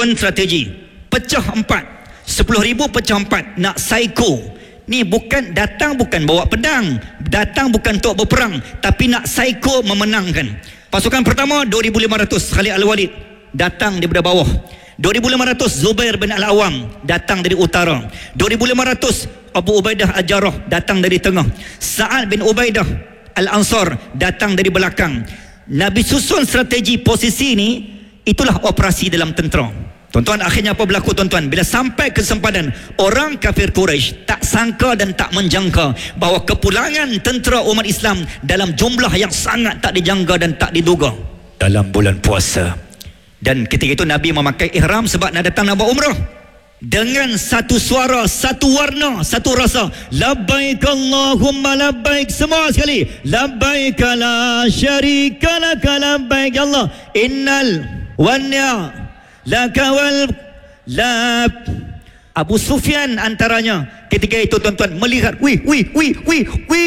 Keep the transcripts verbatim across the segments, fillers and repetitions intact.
susun strategi, pecah empat, sepuluh ribu pecah empat, nak psycho. Ni bukan datang, bukan bawa pedang, datang bukan untuk berperang, tapi nak psycho memenangkan. Pasukan pertama dua ribu lima ratus Khalid Al-Walid datang daripada bawah. dua ribu lima ratus Zubair bin Al-Awam datang dari utara. dua ribu lima ratus Abu Ubaidah Al-Jarrah datang dari tengah. Sa'ad bin Ubaidah Al-Ansar datang dari belakang. Nabi susun strategi posisi ni. Itulah operasi dalam tentera. Tuan-tuan, akhirnya apa berlaku tuan-tuan? Bila sampai ke sempadan, orang kafir Quraisy tak sangka dan tak menjangka bahawa kepulangan tentera umat Islam dalam jumlah yang sangat tak dijangka dan tak diduga dalam bulan puasa. Dan ketika itu Nabi memakai ihram sebab nak datang nak buat umrah. Dengan satu suara, satu warna, satu rasa. Labbaik Allahumma labbaik. Semua sekali. Labbaik la syarika laka labbaik ya Allah. Innal wanya laka wal lab. Abu Sufyan antaranya ketika itu tuan-tuan melihat, wih, wih, wih, wih,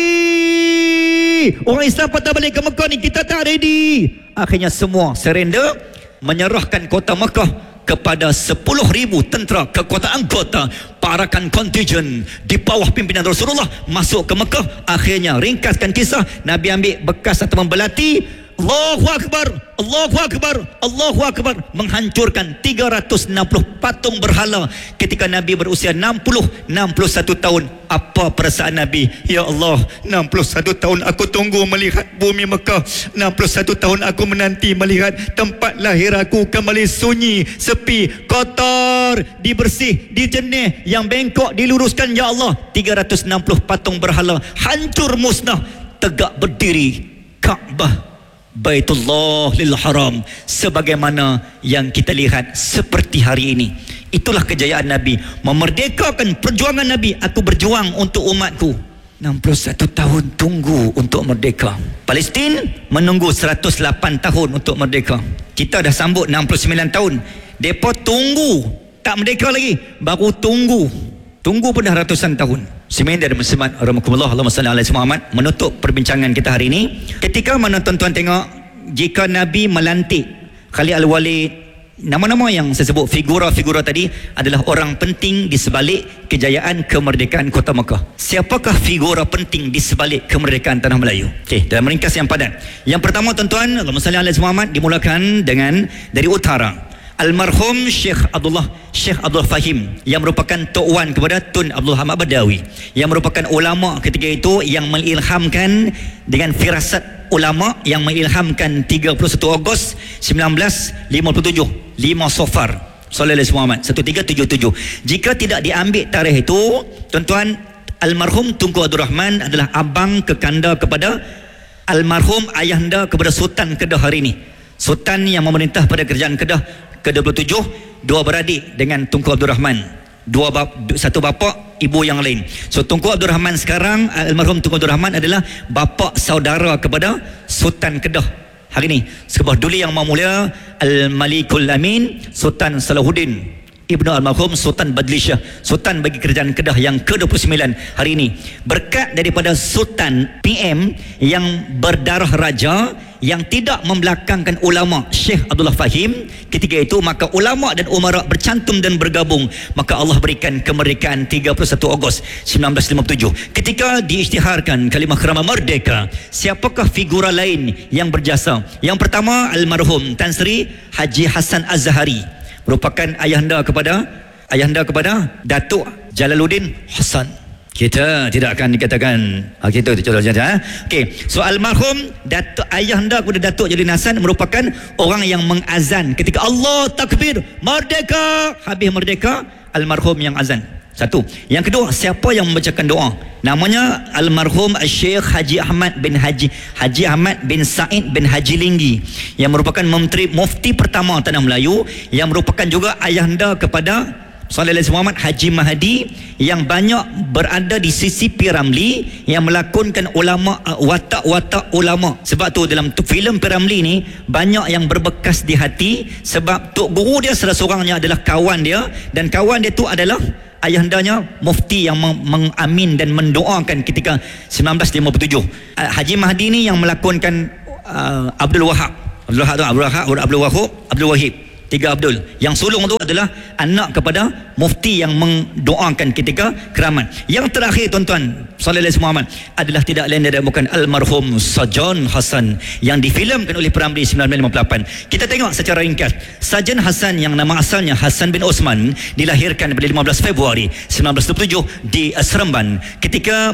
wih, orang Islam patah balik ke Mekah ni, kita tak ready. Akhirnya semua surrender, menyerahkan kota Mekah kepada sepuluh ribu tentera kekuatan anggota parakan contingent di bawah pimpinan Rasulullah masuk ke Mekah. Akhirnya ringkaskan kisah, Nabi ambil bekas atau membelati, Allahu Akbar, Allahu Akbar, Allahu Akbar, menghancurkan tiga ratus enam puluh patung berhala ketika Nabi berusia enam puluh, enam puluh satu tahun. Apa perasaan Nabi? Ya Allah, enam puluh satu tahun aku tunggu melihat bumi Mekah, enam puluh satu tahun aku menanti melihat tempat lahir aku kembali sunyi, sepi, kotor, dibersih, dijernih, yang bengkok diluruskan. Ya Allah, tiga ratus enam puluh patung berhala hancur musnah, tegak berdiri Kaabah Baitullah lil Haram sebagaimana yang kita lihat seperti hari ini. Itulah kejayaan Nabi, memerdekakan perjuangan Nabi. Aku berjuang untuk umatku. enam puluh satu tahun tunggu untuk merdeka. Palestin menunggu seratus lapan tahun untuk merdeka. Kita dah sambut enam puluh sembilan tahun. Depa tunggu tak merdeka lagi, baru tunggu. Tunggu pun dah ratusan tahun. Semin dan muslimat rahmatullah, Allahumma salli ala Muhammad. Menutup perbincangan kita hari ini, ketika mana tuan-tuan tengok, jika Nabi melantik Khalid Al-Walid, nama-nama yang saya sebut, figura-figura tadi adalah orang penting di sebalik kejayaan kemerdekaan kota Mekah. Siapakah figura penting di sebalik kemerdekaan tanah Melayu? Okey, dalam ringkas yang padat. Yang pertama tuan-tuan, Allahumma salli ala Muhammad, dimulakan dengan dari utara. Almarhum Syekh Abdullah Syekh Abdul Fahim, yang merupakan Tok Wan kepada Tun Abdul Hamid Badawi, yang merupakan ulama ketika itu yang mengilhamkan dengan firasat ulama yang mengilhamkan tiga puluh satu Ogos seribu sembilan ratus lima puluh tujuh, lima Safar sallallahu alaihi wasallam seribu tiga ratus tujuh puluh tujuh. Jika tidak diambil tarikh itu tuan-tuan, almarhum Tunku Abdul Rahman adalah abang kekanda kepada almarhum ayahanda kepada Sultan Kedah hari ini, Sultan yang memerintah pada kerajaan Kedah ke dua puluh tujuh, dua beradik dengan Tunku Abdul Rahman, dua bap, satu bapa ibu yang lain. So Tunku Abdul Rahman sekarang, almarhum Tunku Abdul Rahman adalah bapa saudara kepada Sultan Kedah hari ini. Sebuah duli yang mulia Al-Malikul Amin Sultan Salahuddin Ibnu almarhum Sultan Badlishah, Sultan bagi kerajaan Kedah yang ke dua puluh sembilan hari ini. Berkat daripada Sultan P M yang berdarah raja, yang tidak membelakangkan ulama Syekh Abdullah Fahim ketika itu, maka ulama dan umara bercantum dan bergabung, maka Allah berikan kemerdekaan tiga puluh satu Ogos seribu sembilan ratus lima puluh tujuh. Ketika diisytiharkan kalimah kerama merdeka, siapakah figura lain yang berjasa? Yang pertama, almarhum Tan Sri Haji Hasan Az-Zahari, merupakan ayahanda kepada ayahanda kepada Datuk Jalaluddin Hasan. Kita tidak akan dikatakan ha, kita contoh saja. Okey, so almarhum Datuk ayahanda kepada Datuk Jalaluddin Hasan merupakan orang yang mengazan ketika Allah takbir merdeka, habis merdeka almarhum yang azan. Satu. Yang kedua, siapa yang membacakan doa? Namanya almarhum Syekh Haji Ahmad bin Haji Haji Ahmad bin Said bin Haji Linggi, yang merupakan menteri mufti pertama tanah Melayu, yang merupakan juga ayahanda kepada Sallallahu Alaihi Muhammad Haji Mahdi, yang banyak berada di sisi P. Ramlee, yang melakonkan ulama uh, watak-watak ulama. Sebab tu dalam tu, filem P. Ramlee ni banyak yang berbekas di hati, sebab Tok Guru dia salah seorangnya adalah kawan dia, dan kawan dia tu adalah ayahandanya mufti yang mengamin dan mendoakan ketika seribu sembilan ratus lima puluh tujuh. uh, Haji Mahdi ni yang melakonkan uh, Abdul Wahab Abdul Wahab Abdul Wahab Abdul Wahab Abdul Wahib Tiga Abdul. Yang sulung tu adalah anak kepada mufti yang mendoakan ketika keramat. Yang terakhir tuan-tuan sallallahu alaihi wasallam adalah tidak lain dan bukan almarhum Sajan Hasan yang difilmkan oleh P.Ramlee sembilan belas lima puluh lapan. Kita tengok secara ringkas. Sajan Hasan yang nama asalnya Hasan bin Osman dilahirkan pada lima belas Februari sembilan belas dua puluh tujuh di Seremban. Ketika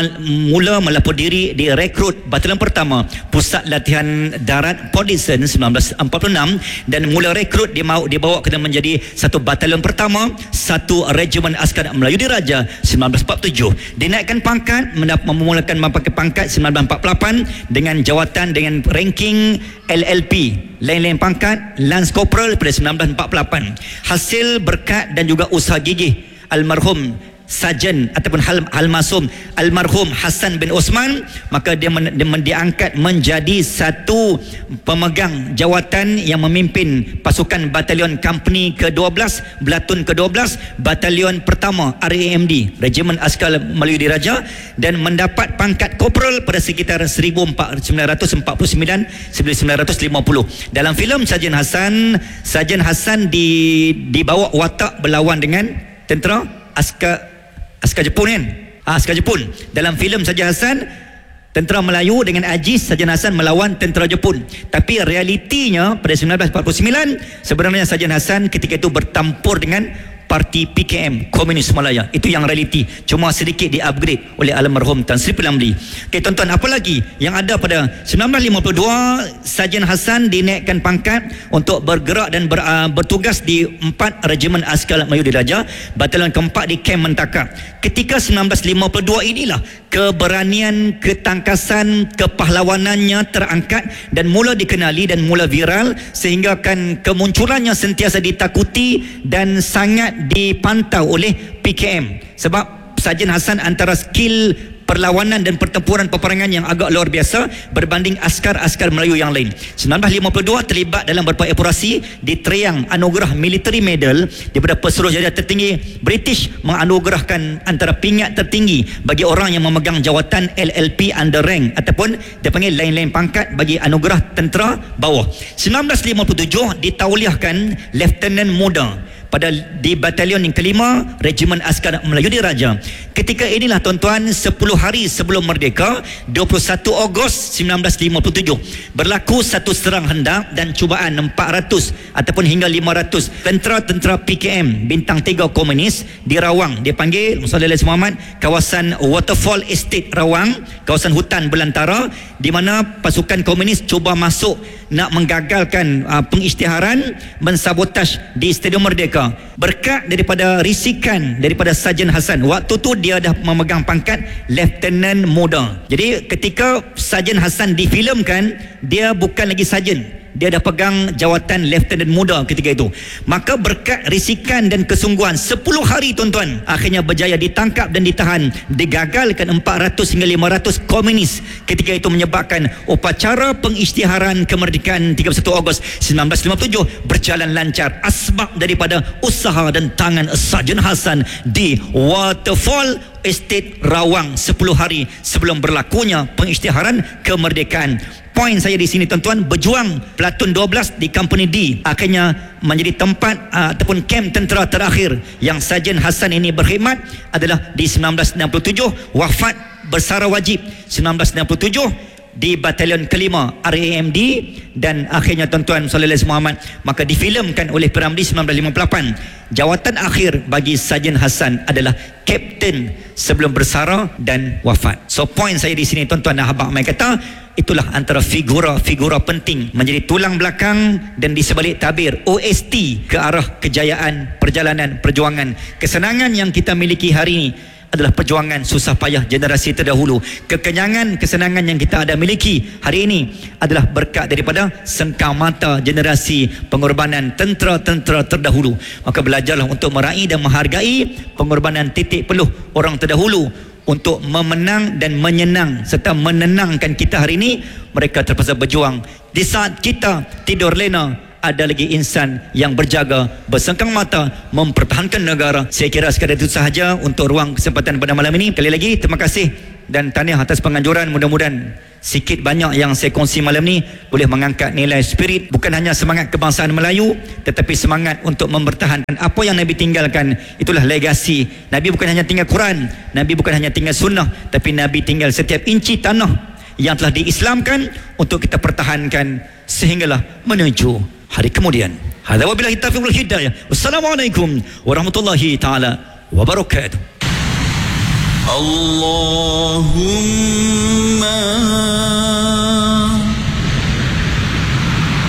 mula melapor diri di rekrut batalan pertama Pusat Latihan Darat Podison sembilan belas empat puluh enam dan mula rekrut dia mau dibawa kena menjadi satu batalion pertama satu regimen askar Melayu Diraja sembilan belas empat puluh tujuh. Dinaikkan pangkat, memulakan memakai pangkat sembilan belas empat puluh lapan dengan jawatan dengan ranking L L P, lain-lain pangkat Lance Corporal pada sembilan belas empat puluh lapan. Hasil berkat dan juga usaha gigih almarhum Sajan ataupun hal, Almasum almarhum Hasan bin Osman, maka dia, men, dia men, diangkat menjadi satu pemegang jawatan yang memimpin pasukan batalion company ke dua belas, Belatun ke dua belas, batalion pertama R A M D, Regimen Askar Melayu Diraja, dan mendapat pangkat korporal pada sekitar seribu sembilan ratus empat puluh sembilan hingga seribu sembilan ratus lima puluh. Dalam filem Sajan Hasan, Sajan Hasan di dibawa watak berlawan dengan tentera askar Askar Jepun kan? Ah, Askar Jepun. Dalam filem Sajan Hasan, tentera Melayu dengan Aziz, Sajan Hasan melawan tentera Jepun. Tapi realitinya pada sembilan belas empat puluh sembilan sebenarnya Sajan Hasan ketika itu bertampur dengan parti P K M, Komunis Malaya. Itu yang realiti. Cuma sedikit di-upgrade oleh almarhum Tan Sri P.Ramlee. Okey tuan-tuan, apa lagi yang ada pada sembilan belas lima puluh dua? Sajan Hasan dinaikkan pangkat untuk bergerak dan ber, uh, bertugas di empat Regimen Askar Melayu Diraja, batalion keempat di Kem Mentaka. Ketika sembilan belas lima puluh dua inilah keberanian, ketangkasan, kepahlawanannya terangkat dan mula dikenali dan mula viral, sehingga kan kemunculannya sentiasa ditakuti dan sangat dipantau oleh P K M. Sebab Sajan Hasan antara skill perlawanan dan pertempuran peperangan yang agak luar biasa berbanding askar-askar Melayu yang lain. sembilan belas lima puluh dua terlibat dalam beberapa operasi, diteriang anugerah military medal daripada Pesuruhjaya tertinggi British, menganugerahkan antara pingat tertinggi bagi orang yang memegang jawatan L L P under rank ataupun dia panggil lain-lain pangkat bagi anugerah tentera bawah. sembilan belas lima puluh tujuh ditauliahkan Lieutenant Muda pada di batalion yang kelima Regimen Askar Melayu Diraja. Ketika inilah tuan-tuan, sepuluh hari sebelum merdeka, dua puluh satu Ogos sembilan belas lima puluh tujuh, berlaku satu serang hendak dan cubaan empat ratus ataupun hingga lima ratus tentera-tentera P K M bintang tiga Komunis di Rawang. Dia panggil Muhammad Muhammad kawasan Waterfall Estate Rawang, kawasan hutan belantara, di mana pasukan Komunis cuba masuk nak menggagalkan uh, pengisytiharan, mensabotaj di Stadium Merdeka. Berkat daripada risikan daripada Sajan Hasan, waktu tu dia dah memegang pangkat Lieutenant Muda. Jadi ketika Sajan Hasan difilmkan, dia bukan lagi sarjan, dia dah pegang jawatan Lieutenant Muda ketika itu. Maka berkat risikan dan kesungguhan sepuluh hari tuan-tuan, akhirnya berjaya ditangkap dan ditahan, digagalkan empat ratus hingga lima ratus Komunis. Ketika itu menyebabkan upacara pengisytiharan kemerdekaan tiga puluh satu Ogos sembilan belas lima puluh tujuh berjalan lancar, asbab daripada usaha dan tangan Sajan Hasan di Waterfall Estate Rawang sepuluh hari sebelum berlakunya pengisytiharan kemerdekaan. Poin saya di sini tuan-tuan, berjuang Platun dua belas di Company D akhirnya menjadi tempat uh, ataupun kem tentera terakhir yang Sajan Hasan ini berkhidmat adalah di sembilan belas enam puluh tujuh, wafat bersara wajib sembilan belas enam puluh tujuh di batalion kelima R A M D, dan akhirnya tuan-tuan sallallahu alaihi Muhammad, maka difilmkan oleh P.Ramlee sembilan belas lima puluh lapan. Jawatan akhir bagi Sajan Hasan adalah Kapten sebelum bersara dan wafat. So poin saya di sini tuan-tuan dan habang mai kata, itulah antara figura-figura penting menjadi tulang belakang dan di sebalik tabir O S T ke arah kejayaan perjalanan perjuangan. Kesenangan yang kita miliki hari ini adalah perjuangan susah payah generasi terdahulu. Kekenyangan, kesenangan yang kita ada miliki hari ini adalah berkat daripada sengkang mata generasi pengorbanan tentera-tentera terdahulu. Maka belajarlah untuk meraih dan menghargai pengorbanan titik peluh orang terdahulu untuk memenang dan menyenang serta menenangkan kita hari ini. Mereka terpaksa berjuang. Di saat kita tidur lena, ada lagi insan yang berjaga bersengkang mata mempertahankan negara. Saya kira sekadar itu sahaja untuk ruang kesempatan pada malam ini. Sekali lagi terima kasih dan tahniah atas penganjuran. Mudah-mudahan sikit banyak yang saya kongsi malam ni boleh mengangkat nilai spirit, bukan hanya semangat kebangsaan Melayu, tetapi semangat untuk mempertahankan apa yang Nabi tinggalkan. Itulah legasi Nabi. Bukan hanya tinggal Quran, Nabi bukan hanya tinggal sunnah, tapi Nabi tinggal setiap inci tanah yang telah diislamkan untuk kita pertahankan sehinggalah menuju hari kemudian. Hadza wabillahi taufiq wal hidayah. Wassalamualaikum warahmatullahi taala wabarakatuh. Allahumma